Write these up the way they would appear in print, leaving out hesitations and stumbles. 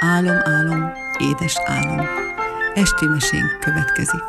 Álom, álom, édes álom. Esti mesénk következik.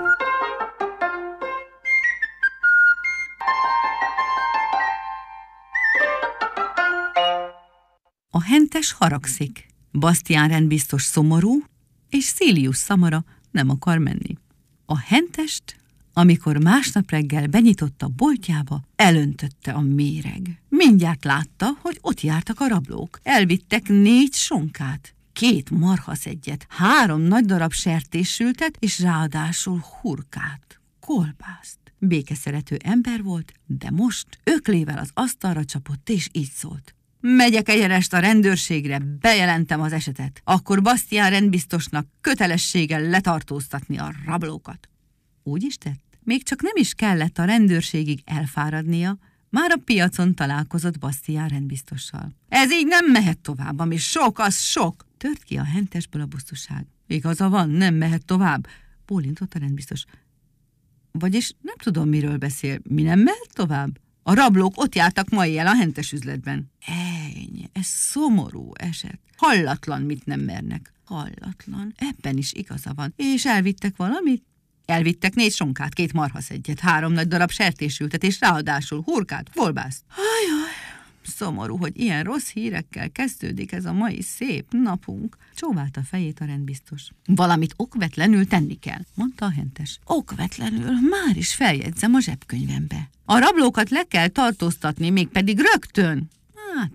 A hentes haragszik, Bastián rendbiztos szomorú, és Szílius szamara nem akar menni. A hentest, amikor másnap reggel benyitotta boltjába, elöntötte a méreg. Mindjárt látta, hogy ott jártak a rablók. Elvittek 4 sonkát, 2 marhaszeggyet, 3 nagy darab sertéssültet, és ráadásul hurkát, kolbászt. Békeszerető ember volt, de most öklével az asztalra csapott, és így szólt. Megyek egyenest a rendőrségre, bejelentem az esetet. Akkor Bastián rendbiztosnak kötelessége letartóztatni a rablókat. Úgy is tett. Még csak nem is kellett a rendőrségig elfáradnia, már a piacon találkozott Bastián rendbiztossal. Ez így nem mehet tovább, ami sok, az sok! Tört ki a hentesből a busztuság. Igaza van, nem mehet tovább, bólintott a rendbiztos. Vagyis nem tudom, miről beszél. Mi nem mehet tovább? A rablók ott jártak ma éjjel a hentes üzletben. Ennyi, ez szomorú eset. Hallatlan, mit nem mernek. Hallatlan, ebben is igaza van. És elvittek valamit? Elvittek 4 sonkát, 2 marhaszeggyet, 3 nagy darab sertésültet, és ráadásul hurkát, kolbászt. Ajaj, szomorú, hogy ilyen rossz hírekkel kezdődik ez a mai szép napunk. Csóválta a fejét a rendbiztos. Valamit okvetlenül tenni kell, mondta a hentes. Okvetlenül, már is feljegyzem a zsebkönyvembe. A rablókat le kell tartóztatni, mégpedig rögtön. Hát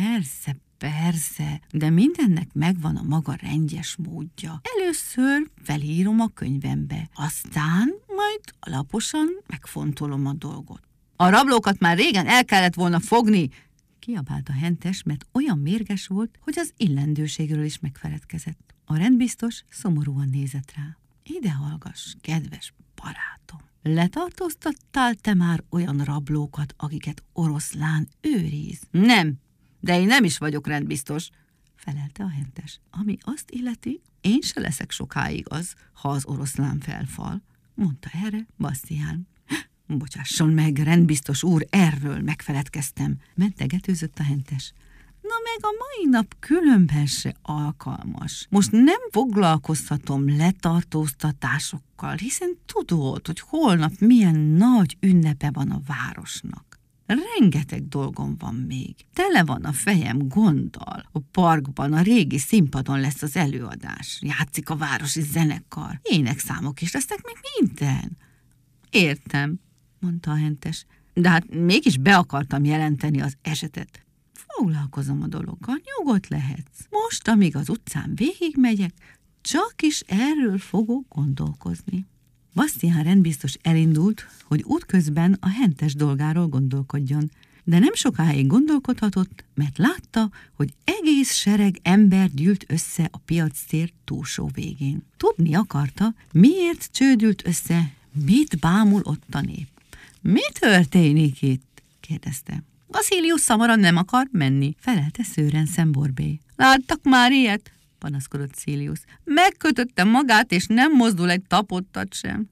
persze, de mindennek megvan a maga rendes módja. Először felírom a könyvembe, aztán majd alaposan megfontolom a dolgot. A rablókat már régen el kellett volna fogni, kiabált a hentes, mert olyan mérges volt, hogy az illendőségről is megfeledkezett. A rendbiztos szomorúan nézett rá. Ide hallgass, kedves barátom! Letartóztattál te már olyan rablókat, akiket oroszlán őriz? Nem, de én nem is vagyok rendbiztos, felelte a hentes. Ami azt illeti, én se leszek sokáig az, ha az oroszlán felfal, mondta erre Bastián. Bocsásson meg, rendbiztos úr, erről megfeledkeztem, mentegetőzött a hentes. Na meg a mai nap különben se alkalmas. Most nem foglalkoztatom letartóztatásokkal, hiszen tudod, hogy holnap milyen nagy ünnepe van a városnak. Rengeteg dolgom van még. Tele van a fejem gonddal. A parkban, a régi színpadon lesz az előadás. Játszik a városi zenekar. Énekszámok is lesznek még minden. Értem, mondta a hentes, de hát mégis be akartam jelenteni az esetet. Foglalkozom a dologgal, nyugodt lehetsz. Most, amíg az utcán végigmegyek, csak is erről fogok gondolkozni. Bastián rendbiztos elindult, hogy útközben a hentes dolgáról gondolkodjon, de nem sokáig gondolkodhatott, mert látta, hogy egész sereg ember gyűlt össze a piactér túlsó végén. Tudni akarta, miért csődült össze, mit bámul ott a nép. Mi történik itt? kérdezte. Szílius szamara nem akar menni, felelte szőren Szemborbé. Láttak már ilyet? Panaszkodott Szílius. Megkötötte magát, és nem mozdul egy tapottat sem.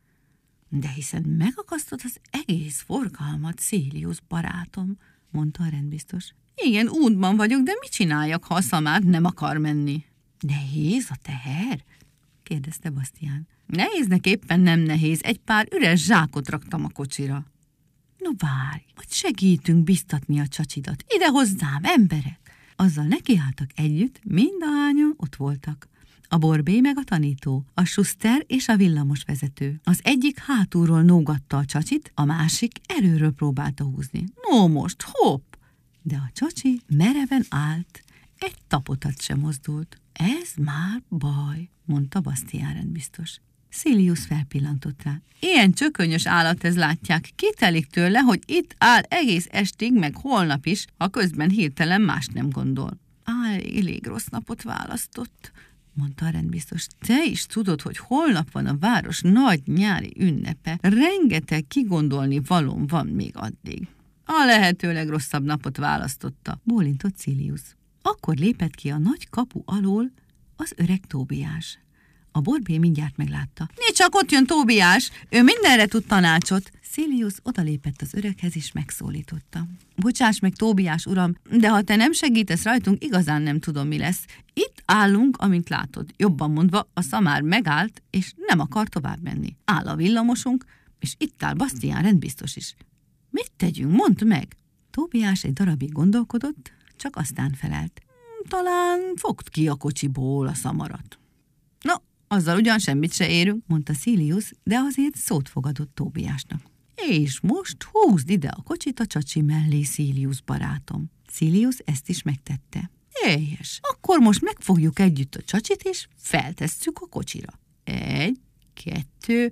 De hiszen megakasztod az egész forgalmat, Szílius barátom, mondta a rendbiztos. Igen, útban vagyok, de mit csináljak, ha a szamár nem akar menni? Nehéz a teher? kérdezte Bastián. Nehéznek éppen nem nehéz, egy pár üres zsákot raktam a kocsira. No várj, majd segítünk biztatni a csacsidat. Ide hozzám, emberek! Azzal nekiálltak együtt, mindahányan ott voltak. A borbé meg a tanító, a suszter és a villamosvezető. Az egyik hátulról nógatta a csacsit, a másik erőről próbálta húzni. No most, hopp! De a csacsi mereven állt, egy tapotat sem mozdult. Ez már baj, mondta Bastián rendbiztos. Szílius felpillantott rá. Ilyen csökönyös állat ez, látják, kitelik tőle, hogy itt áll egész estig, meg holnap is, ha közben hirtelen más nem gondol. Elég rossz napot választott, mondta a rendbiztos. Te is tudod, hogy holnap van a város nagy nyári ünnepe. Rengeteg kigondolni valóm van még addig. A lehető legrosszabb napot választotta, bólintott Szílius. Akkor lépett ki a nagy kapu alól az öreg Tóbiás. A borbé mindjárt meglátta. Csak ott jön Tóbiás, ő mindenre tud tanácsot. Szílius odalépett az öreghez és megszólította. Bocsáss meg, Tóbiás uram, de ha te nem segítesz rajtunk, igazán nem tudom, mi lesz. Itt Itt állunk, amint látod. Jobban mondva, a szamár megállt, és nem akar tovább menni. Áll a villamosunk, és itt áll Bastián rendbiztos is. Mit tegyünk? Mondd meg! Tóbiás egy darabig gondolkodott, csak aztán felelt. Talán fogd ki a kocsiból a szamarat. No, azzal ugyan semmit se érünk, mondta Silius, de azért szót fogadott Tóbiásnak. És most húzd ide a kocsit a csacsi mellé, Silius barátom. Silius ezt is megtette. Helyes, akkor most megfogjuk együtt a csacsit, és feltesszük a kocsira. 1, 2,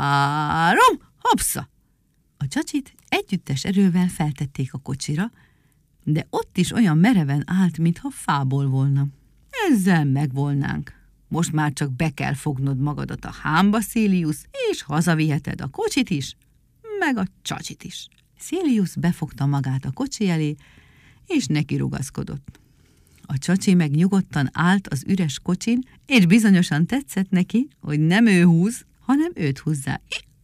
3, hopsza! A csacsit együttes erővel feltették a kocsira, de ott is olyan mereven állt, mintha fából volna. Ezzel megvolnánk. Most már csak be kell fognod magadat a hámba, Silius, és hazaviheted a kocsit is, meg a csacsit is. Silius befogta magát a kocsi elé, és neki rugaszkodott. A csacsi meg nyugodtan állt az üres kocsin, és bizonyosan tetszett neki, hogy nem ő húz, hanem őt húzzá.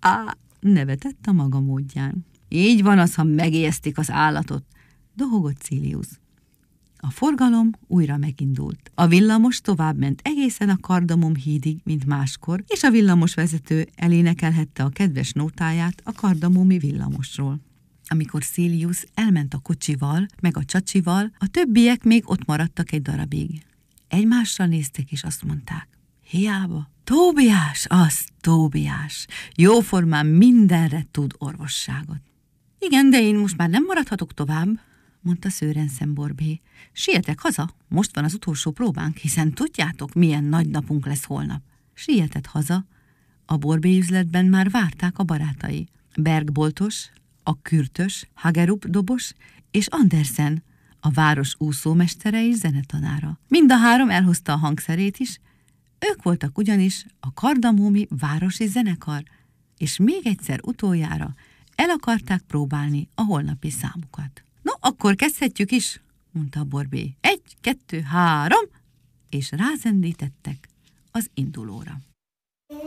Nevetett a maga módján. Így van az, ha megijesztik az állatot, dohogott Silius. A forgalom újra megindult. A villamos továbbment egészen a Kardamom hídig, mint máskor, és a villamosvezető elénekelhette a kedves nótáját a kardamomi villamosról. Amikor Silius elment a kocsival, meg a csacsival, a többiek még ott maradtak egy darabig. Egymásra néztek, és azt mondták, hiába. Tóbiás, az Tóbiás, jóformán mindenre tud orvosságot. Igen, de én most már nem maradhatok tovább, mondta Szőrenszem Borbé. Sietek haza, most van az utolsó próbánk, hiszen tudjátok, milyen nagy napunk lesz holnap. Sietett haza, a Borbé üzletben már várták a barátai. Bergboltos, a Kürtös, Hagerup dobos és Andersen, a város úszómestere és zenetanára. Mind a három elhozta a hangszerét is, ők voltak ugyanis a kardamomi városi zenekar, és még egyszer utoljára el akarták próbálni a holnapi számukat. No, akkor kezdhetjük is, mondta a Borbé. 1, 2, 3, és rázendítettek az indulóra.